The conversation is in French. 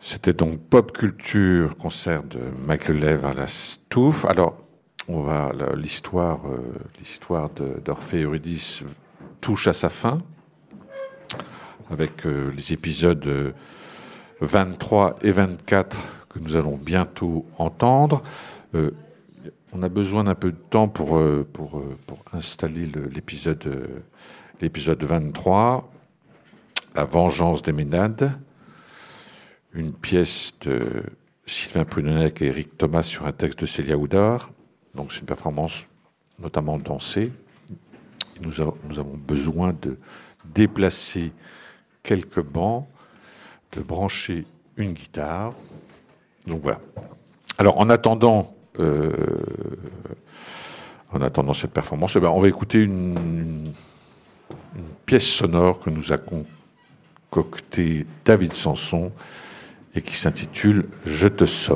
C'était donc Pop Culture, concert de Michael Lev à la Stouff. Alors, l'histoire d'Orphée et Eurydice touche à sa fin, avec les épisodes 23 et 24 que nous allons bientôt entendre. On a besoin d'un peu de temps pour installer l'épisode 23, La vengeance des Ménades, une pièce de Sylvain Prunenec et Eric Thomas sur un texte de Célia Houdard. Donc c'est une performance notamment dansée. Nous avons besoin de déplacer quelques bancs, de brancher une guitare. Donc voilà. Alors en attendant cette performance, on va écouter une pièce sonore que nous a concoctée David Sanson et qui s'intitule « Je te somme ».